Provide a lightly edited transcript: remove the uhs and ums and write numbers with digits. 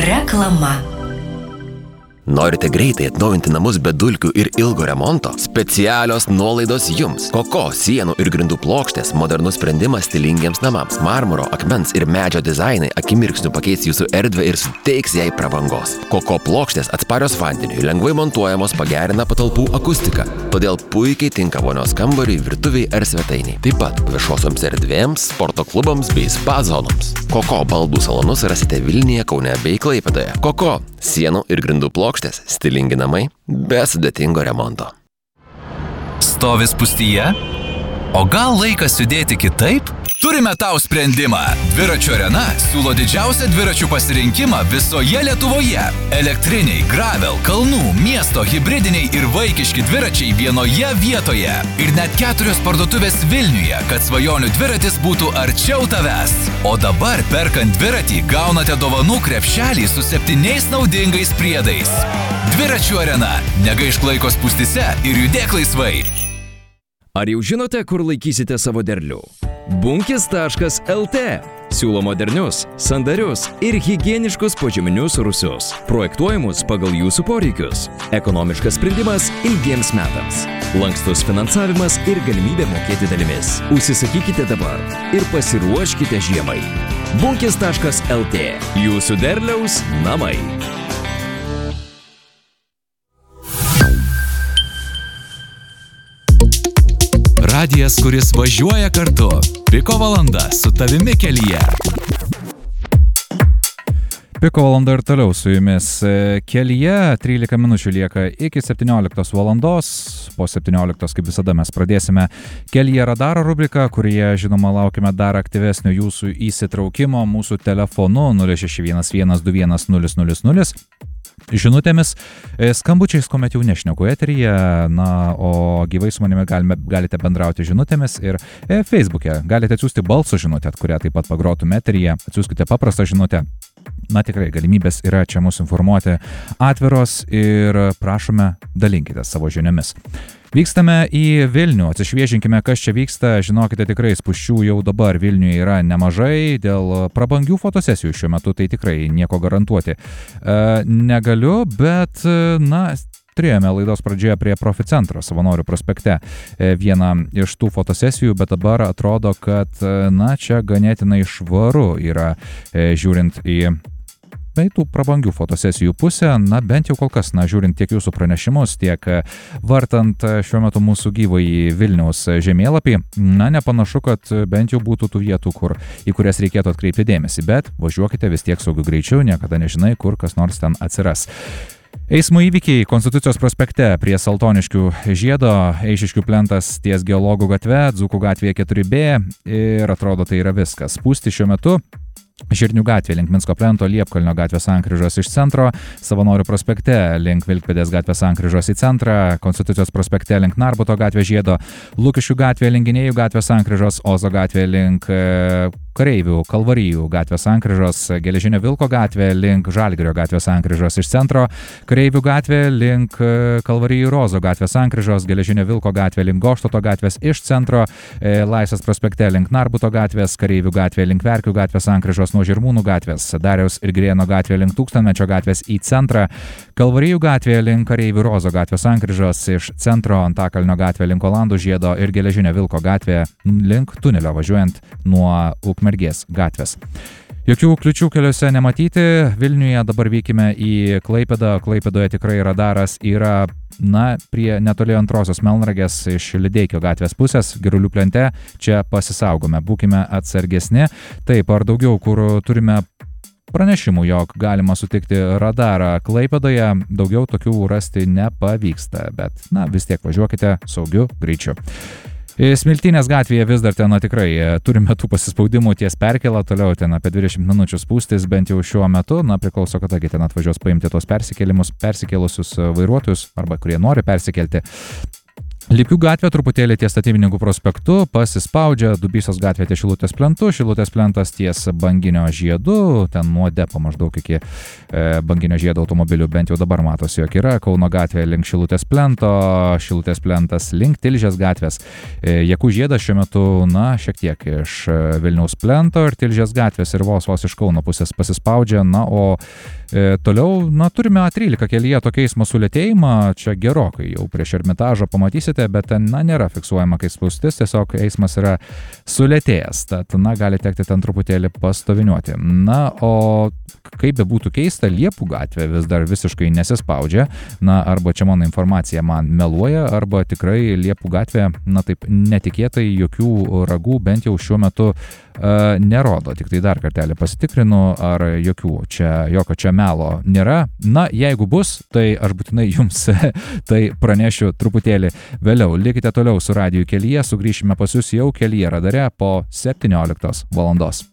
Reklama. Norite greitai atnaujinti namus be dulkių ir ilgo remonto? Specialios nuolaidos jums. Koko sienų ir grindų plokštės modernus sprendimas stilingiems namams. Marmuro, akmens ir medžio dizainai akimirksniu pakeis jūsų erdvę ir suteiks jai prabangos. Koko plokštės atsparios vandeniui, lengvai montuojamos, pagerina patalpų akustiką. Todėl puikiai tinka vonios kambariui, virtuviai ar svetainiai. Taip pat viešosioms erdvėms, sporto klubams bei spa zonoms. Koko baldų salonus rasite Vilniuje, Kaune bei Klaipėdoje. Koko sienų ir grindų plokštės, stilingi namai be sudėtingo remonto. Stovi spūstyje? O gal laikas judėti kitaip? Turime tau sprendimą. Dviračių arena siūlo didžiausią dviračių pasirinkimą visoje Lietuvoje. Elektriniai, gravel, kalnų, miesto, hibridiniai ir vaikiški dviračiai vienoje vietoje. Ir net 4 parduotuvės Vilniuje, kad svajonių dviratis būtų arčiau tavęs. O dabar perkant dviratį gaunate dovanų krepšelį su 7 naudingais priedais. Dviračių arena. Negaišk laiko spūstyse ir judėk laisvai. Ar jau žinote, kur laikysite savo derlių? Bunkis.lt siūlo modernius, sandarius ir higieniškus požeminius rūsius, projektuojamus pagal jūsų poreikius. Ekonomiškas sprendimas ilgiems metams. Lankstus finansavimas ir galimybė mokėti dalimis. Užsisakykite dabar ir pasiruoškite žiemai. Bunkis.lt. Jūsų derliaus namai. Radijas, kuris važiuoja kartu. Piko valanda su tavimi kelyje. Piko valanda ir toliau su jumis kelyje. 13 minučių lieka iki 17 valandos. Po 17, kaip visada, mes pradėsime Kelyje radaro rubriką, kurioje, žinoma, laukime dar aktyvesnio jūsų įsitraukimo mūsų telefonu 0611210000. Žinutėmis, skambučiais, kuomet jau nešneku eteryje, o gyvai su manimi galite bendrauti žinutėmis ir Facebook'e galite atsiųsti balso žinutę, kurią taip pat pagrotume eteryje, atsiųskite paprastą žinutę. Tikrai, galimybės yra čia mūsų informuoti atviros ir prašome, dalinkite savo žiniomis. Vykstame į Vilnių, atsišviežinkime, kas čia vyksta, žinokite, tikrai spūsčių jau dabar Vilniuje yra nemažai, dėl prabangių fotosesijų šiuo metu tai tikrai nieko garantuoti negaliu, bet, turėjome laidos pradžioje prie Proficentro Savanorių prospekte vieną iš tų fotosesijų, bet dabar atrodo, kad, čia ganėtinai švaru yra žiūrint į tų prabangių fotosesijų pusę, bent jau kol kas, žiūrint tiek jūsų pranešimus, tiek vartant šiuo metu mūsų gyvąjį Vilniaus žemėlapį, nepanašu, kad bent jau būtų tų vietų, į kurias reikėtų atkreipti dėmesį, bet važiuokite vis tiek saugiu greičiu, niekada nežinai, kur kas nors ten atsiras. Eismo įvykiai Konstitucijos prospekte prie Saltoniškių žiedo, Eišiškių plentas ties Geologų gatve, Dzūkų gatvėje 4B ir atrodo tai yra viskas. Spūsti šiuo metu Žirnių gatvė link Minsko plento, Liepkalnio gatvės sankryžos iš centro, Savanorių prospekte link Vilkpėdės gatvės sankryžos į centrą, Konstitucijos prospekte link Narbuto gatvės žiedo, Lukiškių gatvė link Gynėjų gatvės sankryžos, Ozo gatvė link Kareivių, Kalvarijų gatvės sankryžos, Geležinio Vilko gatvė link Žalgirio gatvės sankryžos iš centro, Kareivių gatvė link Kalvarijų ir Ozo gatvės sankryžos, Geležinio Vilko gatvė link Goštauto gatvės iš centro, Laisvės prospekte link Narbuto gatvės, Kareivių gatvė link Verkių gatvės sankryžos nuo Žirmūnų gatvės, Dariaus ir Grėno gatvė link Tūkstantmečio gatvės į centrą, Kalvarijų gatvė link Kareivių ir Ozo gatvės sankryžos iš centro, Antakalnio gatvė link Olandų žiedo ir Geležinio Vilko gatvė link tunelio važiuojant nuo Ukmergės gatvės. Jokių kliučių keliuose nematyti. Vilniuje dabar vykime į Klaipėdą. Klaipėdoje tikrai radaras yra, prie netoli antrosios Melnragės iš Lideikio gatvės pusės, Girulių plente. Čia pasisaugome, būkime atsargesni. Taip, ar daugiau, kur turime pranešimų, jog galima sutikti radarą Klaipėdoje, daugiau tokių rasti nepavyksta, bet, vis tiek važiuokite saugiu greičiu. Smiltynės gatvėje vis dar ten tikrai turime tų pasispaudimų ties perkėlą, toliau ten apie 20 minučių spūstis, bent jau šiuo metu, priklauso, kadagi ten atvažiuos paimti tos persikėlusius vairuotojus arba kurie nori persikelti. Lypių gatvė truputėlį ties Statybininkų prospektu pasispaudžia, Dubysos gatvė ties Šilutės plentu, Šilutės plentas ties Banginio žiedu, ten nuo depo maždaug iki Banginio žiedo automobilių, bent jau dabar matosi, jog yra, Kauno gatvė link Šilutės plento, Šilutės plentas link Tilžės gatvės, Jakų žiedas šiuo metu, na, šiek tiek iš Vilniaus plento ir Tilžės gatvės ir vos iš Kauno pusės pasispaudžia, na, o toliau, na, turime A13 kelyje tokį eismo sulėtėjimą, čia gerokai jau prieš Ermitažą pamatysite, bet ten, na, nėra fiksuojama kaip spūstis, tiesiog eismas yra sulėtėjęs, tad, na, gali tekti ten truputėlį pastoviniuoti. Na, o kaip be būtų keista, Liepų gatvė vis dar visiškai nesispaudžia, na, arba čia mano informacija man meluoja, arba tikrai Liepų gatvė, na, taip netikėtai jokių ragų bent jau šiuo metu nerodo, tik tai dar kartelį pasitikrinu, ar jokio čia melo nėra. Na, jeigu bus, tai aš būtinai jums tai pranešiu truputėlį vėliau. Likite toliau su Radiju kelyje, sugrįšime pas jūs jau kelyje radare po 17 valandos.